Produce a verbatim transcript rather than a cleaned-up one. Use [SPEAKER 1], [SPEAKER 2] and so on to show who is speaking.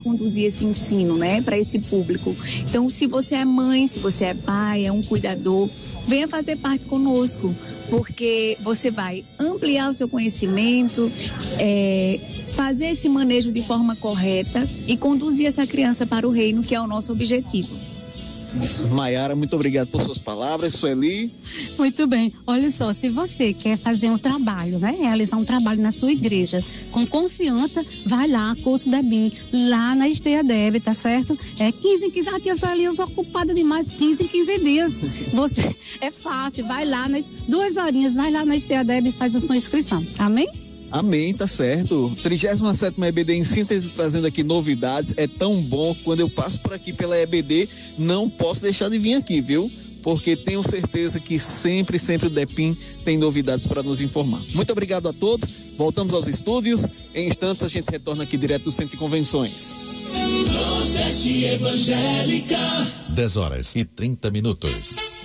[SPEAKER 1] conduzir esse ensino, né, para esse público. Então, se você é mãe, se você é pai, é um cuidador, venha fazer parte conosco, porque você vai ampliar o seu conhecimento, é, fazer esse manejo de forma correta e conduzir essa criança para o reino, que é o nosso objetivo.
[SPEAKER 2] Maiara, muito obrigado por suas palavras. Sueli?
[SPEAKER 3] Muito bem. Olha só, se você quer fazer um trabalho, né? Realizar um trabalho na sua igreja, com confiança, vai lá, curso da B I M, lá na Esteia Deb, tá certo? É quinze em quinze, ah, tia Sueli, eu sou ocupada demais, quinze em quinze dias. Você, é fácil, vai lá, nas duas horinhas, vai lá na Esteia Deb e faz a sua inscrição. Amém?
[SPEAKER 2] Amém, tá certo. trigésima sétima E B D em síntese, trazendo aqui novidades. É tão bom quando eu passo por aqui pela E B D, não posso deixar de vir aqui, viu? Porque tenho certeza que sempre, sempre o DEPIM tem novidades para nos informar. Muito obrigado a todos. Voltamos aos estúdios. Em instantes a gente retorna aqui direto do Centro de Convenções.
[SPEAKER 4] Nordeste Evangélica. dez horas e trinta minutos.